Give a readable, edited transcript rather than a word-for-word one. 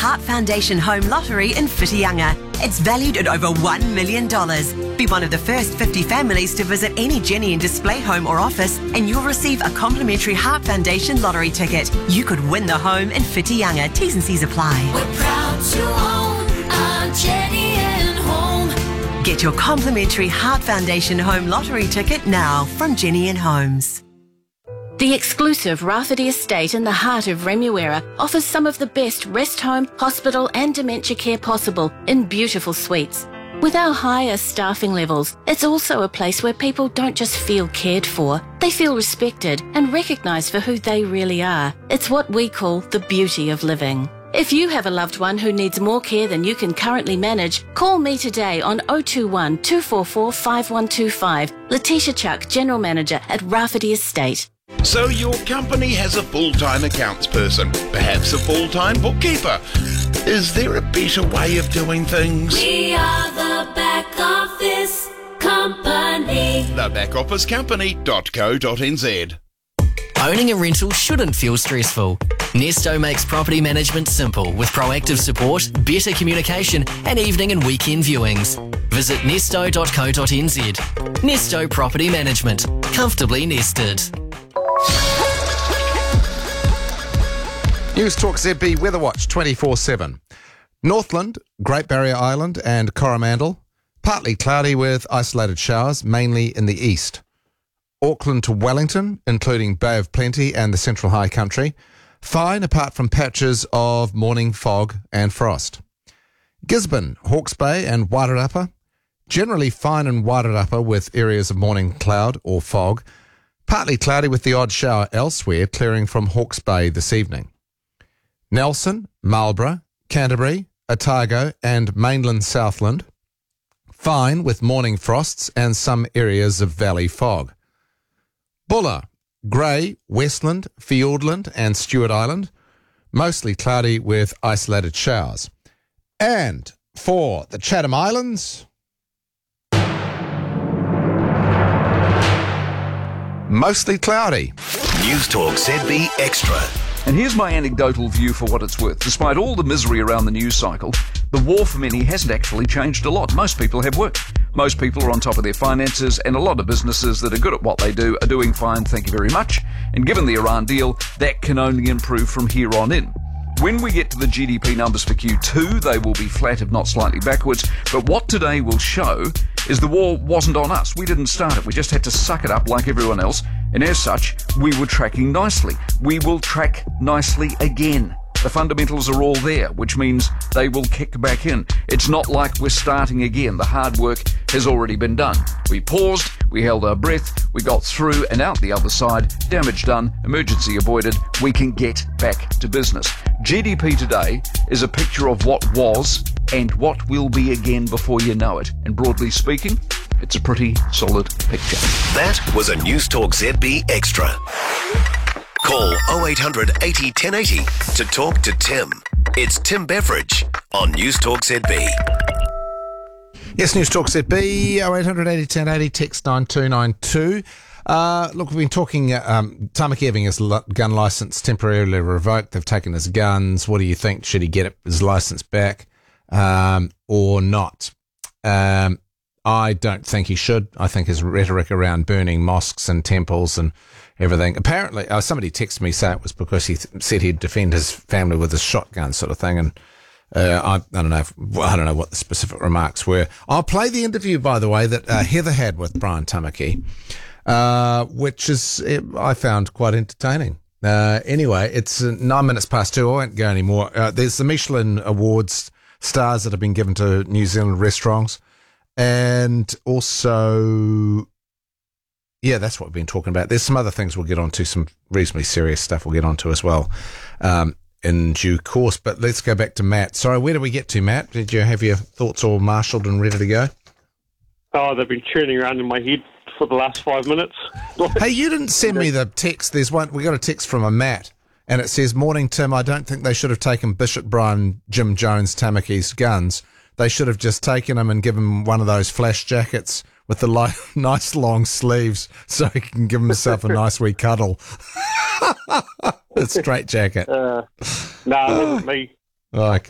Heart Foundation Home Lottery in Whitianga. It's valued at over $1 million. Be one of the first 50 families to visit any Jenny and Display home or office, and you'll receive a complimentary Heart Foundation lottery ticket. You could win the home in Whitianga. T's and C's apply. We're proud to own a Jenny and Home. Get your complimentary Heart Foundation Home Lottery ticket now from Jenny and Homes. The exclusive Rafferty Estate in the heart of Remuera offers some of the best rest home, hospital and dementia care possible in beautiful suites. With our higher staffing levels, it's also a place where people don't just feel cared for, they feel respected and recognised for who they really are. It's what we call the beauty of living. If you have a loved one who needs more care than you can currently manage, call me today on 021 244 5125. Letitia Chuck, General Manager at Rafferty Estate. So your company has a full-time accounts person, perhaps a full-time bookkeeper. Is there a better way of doing things? We are the back office company. Thebackofficecompany.co.nz. Owning a rental shouldn't feel stressful. Nesto makes property management simple with proactive support, better communication and evening and weekend viewings. Visit nesto.co.nz. Nesto Property Management. Comfortably nested. News Talk ZB Weather Watch 24/7. Northland, Great Barrier Island and Coromandel, partly cloudy with isolated showers, mainly in the east. Auckland to Wellington, including Bay of Plenty and the Central High Country, fine apart from patches of morning fog and frost. Gisborne, Hawke's Bay and Wairarapa, generally fine in Wairarapa with areas of morning cloud or fog, partly cloudy with the odd shower elsewhere, clearing from Hawke's Bay this evening. Nelson, Marlborough, Canterbury, Otago and mainland Southland, fine with morning frosts and some areas of valley fog. Buller, Grey, Westland, Fiordland and Stewart Island, mostly cloudy with isolated showers. And for the Chatham Islands, mostly cloudy. News Talk ZB Extra. And here's my anecdotal view for what it's worth. Despite all the misery around the news cycle, the war for many hasn't actually changed a lot. Most people have work. Most people are on top of their finances, and a lot of businesses that are good at what they do are doing fine, thank you very much. And given the Iran deal, that can only improve from here on in. When we get to the GDP numbers for Q2, they will be flat, if not slightly backwards. But what today will show is the war wasn't on us. We didn't start it. We just had to suck it up like everyone else. And as such, we were tracking nicely. We will track nicely again. The fundamentals are all there, which means they will kick back in. It's not like we're starting again. The hard work has already been done. We paused, we held our breath, we got through and out the other side, damage done, emergency avoided, we can get back to business. GDP today is a picture of what was and what will be again before you know it. And broadly speaking, it's a pretty solid picture. That was a News Talk ZB Extra. Call 0800 80 1080 to talk to Tim. It's Tim Beveridge on News Talk ZB. Yes, News Talk ZB, 0800 80 1080, text 9292. Look, we've been talking, Tamaki having his gun licence temporarily revoked. They've taken his guns. What do you think? Should he get his licence back or not? I don't think he should. I think his rhetoric around burning mosques and temples and everything. Apparently, somebody texted me saying it was because he said he'd defend his family with a shotgun sort of thing. And I don't know what the specific remarks were. I'll play the interview, by the way, that Heather had with Brian Tamaki, which is I found quite entertaining. Anyway, it's 9 minutes past 2. I won't go anymore. There's the Michelin Awards stars that have been given to New Zealand restaurants. And also, yeah, that's what we've been talking about. There's some other things we'll get onto, some reasonably serious stuff we'll get onto as well in due course. But let's go back to Matt. Sorry, where did we get to, Matt? Did you have your thoughts all marshalled and ready to go? Oh, they've been churning around in my head for the last 5 minutes. Hey, you didn't send me the text. There's one. We got a text from a Matt, and it says, "Morning, Tim. I don't think they should have taken Bishop Brian Jim Jones Tamaki's guns. They should have just taken him and given him one of those flash jackets with the nice long sleeves so he can give himself a nice wee cuddle." A straight jacket. No, it wasn't me. Okay.